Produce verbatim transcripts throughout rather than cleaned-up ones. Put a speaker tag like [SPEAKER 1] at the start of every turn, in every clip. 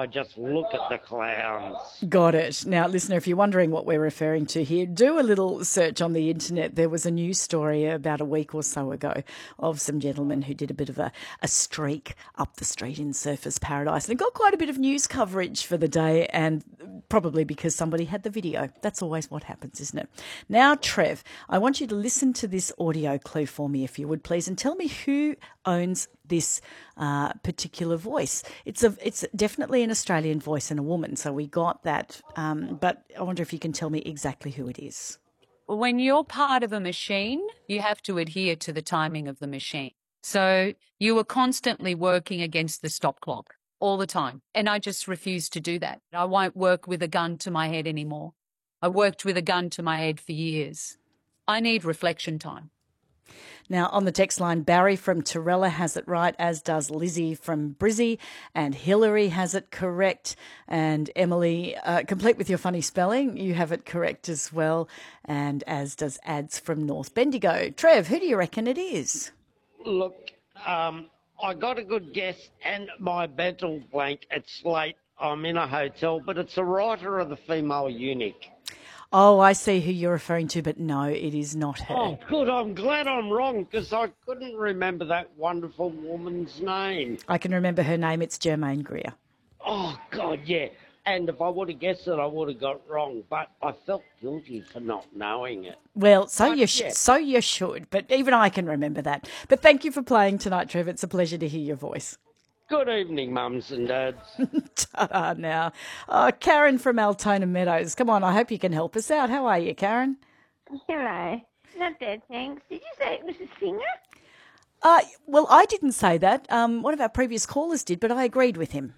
[SPEAKER 1] I just look at the clowns.
[SPEAKER 2] Got it. Now, listener, if you're wondering what we're referring to here, do a little search on the internet. There was a news story about a week or so ago of some gentlemen who did a bit of a, a streak up the street in Surfers Paradise. And it got quite a bit of news coverage for the day, and probably because somebody had the video. That's always what happens, isn't it? Now, Trev, I want you to listen to this audio clue for me, if you would, please, and tell me who owns this uh, particular voice. It's a, it's definitely an Australian voice and a woman, so we got that. Um, but I wonder if you can tell me exactly who it is.
[SPEAKER 3] When you're part of a machine, you have to adhere to the timing of the machine. So you are constantly working against the stop clock all the time. And I just refuse to do that. I won't work with a gun to my head anymore. I worked with a gun to my head for years. I need reflection time.
[SPEAKER 2] Now, on the text line, Barry from Torella has it right, as does Lizzie from Brizzy, and Hillary has it correct, and Emily, uh, complete with your funny spelling, you have it correct as well, and as does Ads from North Bendigo. Trev, who do you reckon it is?
[SPEAKER 1] Look, um, I got a good guess, and my mental blank, it's late, I'm in a hotel, but it's a writer of the Female Eunuch.
[SPEAKER 2] Oh, I see who you're referring to, but no, it is not her.
[SPEAKER 1] Oh, good. I'm glad I'm wrong, because I couldn't remember that wonderful woman's name.
[SPEAKER 2] I can remember her name. It's Germaine Greer.
[SPEAKER 1] Oh, God, yeah. And if I would have guessed it, I would have got wrong. But I felt guilty for not knowing it.
[SPEAKER 2] Well, so
[SPEAKER 1] But,
[SPEAKER 2] you sh-
[SPEAKER 1] yeah.
[SPEAKER 2] so you should, but even I can remember that. But thank you for playing tonight, Trev. It's a pleasure to hear your voice.
[SPEAKER 1] Good evening, mums and dads.
[SPEAKER 2] Ta-da now. Oh, Karen from Altona Meadows. Come on, I hope you can help us out. How are you, Karen?
[SPEAKER 4] Hello. Not bad, thanks. Did you say it was a singer?
[SPEAKER 2] Uh, well, I didn't say that. Um, one of our previous callers did, but I agreed with him.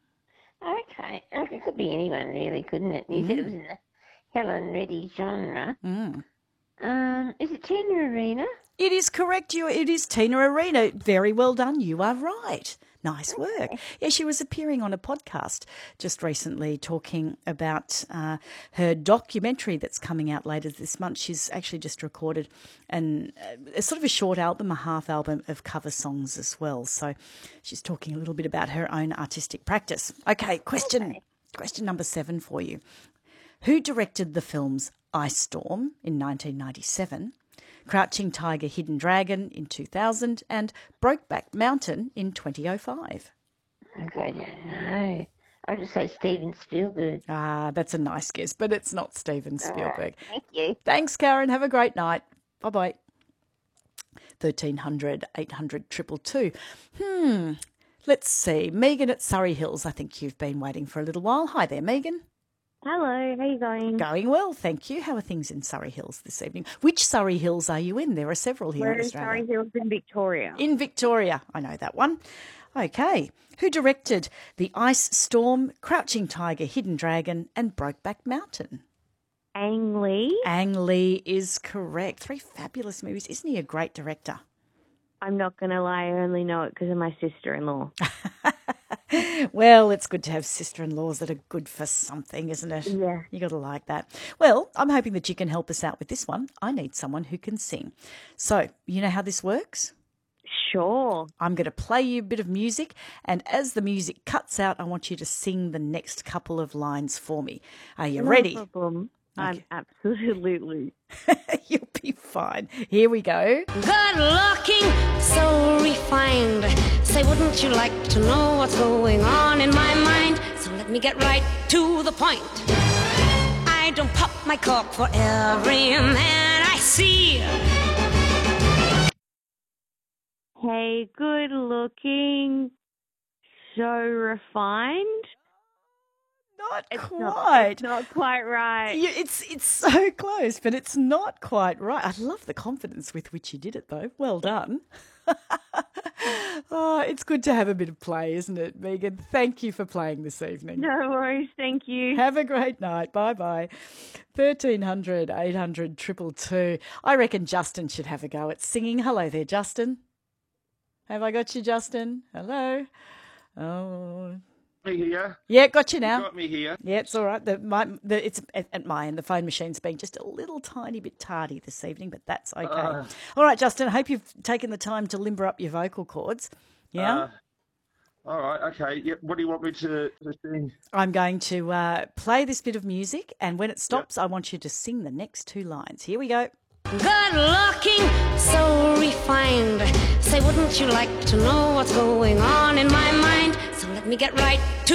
[SPEAKER 4] Okay. Okay, it could be anyone, really, couldn't it? You said it was in the Helen Reddy genre.
[SPEAKER 2] Mm.
[SPEAKER 4] Um, is it Tina Arena?
[SPEAKER 2] It is correct. You. It is Tina Arena. Very well done. You are right. Nice work. Yeah, she was appearing on a podcast just recently talking about uh, her documentary that's coming out later this month. She's actually just recorded an, uh, a sort of a short album, a half album of cover songs as well. So she's talking a little bit about her own artistic practice. Okay, question,
[SPEAKER 4] Okay.
[SPEAKER 2] question number seven for you. Who directed the films Ice Storm in nineteen ninety-seven, Crouching Tiger, Hidden Dragon in two thousand, and Brokeback Mountain in twenty oh five?
[SPEAKER 4] Okay, I don't know. I'll just say Steven Spielberg.
[SPEAKER 2] Ah, that's a nice guess, but it's not Steven Spielberg.
[SPEAKER 4] Thank you.
[SPEAKER 2] Thanks, Karen. Have a great night. Bye-bye. thirteen hundred, eight hundred, two two two. Hmm. Let's see. Megan at Surrey Hills. I think you've been waiting for a little while. Hi there, Megan.
[SPEAKER 5] Hello, how are you going?
[SPEAKER 2] Going well, thank you. How are things in Surrey Hills this evening? Which Surrey Hills are you in? There are several here
[SPEAKER 5] We're
[SPEAKER 2] in
[SPEAKER 5] in
[SPEAKER 2] Australia.
[SPEAKER 5] Surrey Hills in Victoria.
[SPEAKER 2] In Victoria. I know that one. Okay. Who directed The Ice Storm, Crouching Tiger, Hidden Dragon, and Brokeback Mountain?
[SPEAKER 5] Ang Lee.
[SPEAKER 2] Ang Lee is correct. Three fabulous movies. Isn't he a great director?
[SPEAKER 5] I'm not going to lie, I only know it because of my sister-in-law.
[SPEAKER 2] Well, it's good to have sister-in-laws that are good for something, isn't it?
[SPEAKER 5] Yeah.
[SPEAKER 2] You got to like that. Well, I'm hoping that you can help us out with this one. I need someone who can sing. So, you know how this works?
[SPEAKER 5] Sure.
[SPEAKER 2] I'm going to play you a bit of music, and as the music cuts out, I want you to sing the next couple of lines for me. Are you
[SPEAKER 5] No
[SPEAKER 2] ready?
[SPEAKER 5] problem. I'm
[SPEAKER 2] Okay.
[SPEAKER 5] absolutely.
[SPEAKER 2] You'll be fine. Here we go.
[SPEAKER 6] Good looking, so refined. Say, wouldn't you like to know what's going on in my mind? So let me get right to the point. I don't pop my cork for every man I see.
[SPEAKER 5] Hey, good looking, so refined.
[SPEAKER 2] Not
[SPEAKER 5] It's
[SPEAKER 2] quite.
[SPEAKER 5] not, it's not quite right.
[SPEAKER 2] You- it's it's so close, but it's not quite right. I love the confidence with which you did it, though. Well done. Oh, it's good to have a bit of play, isn't it, Megan? Thank you for playing this evening.
[SPEAKER 5] No worries, thank you.
[SPEAKER 2] Have a great night. Bye-bye. thirteen hundred, eight hundred, two two two. I reckon Justin should have a go at singing. Hello there, Justin. Have I got you, Justin? Hello? Oh,
[SPEAKER 7] Me here.
[SPEAKER 2] yeah, got you now.
[SPEAKER 7] Got me here.
[SPEAKER 2] Yeah, it's all right. The, my, the, it's at, at my end. The phone machine's been just a little tiny bit tardy this evening, but that's okay.
[SPEAKER 7] Uh.
[SPEAKER 2] All right, Justin, I hope you've taken the time to limber up your vocal cords. Yeah?
[SPEAKER 7] Uh, All right, okay. Yep. What do you want me to, to sing?
[SPEAKER 2] I'm going to uh, play this bit of music, and when it stops, yep. I want you to sing the next two lines. Here we go.
[SPEAKER 6] Good looking, so refined. Say, wouldn't you like to know what's going on in my mind? So let me get right to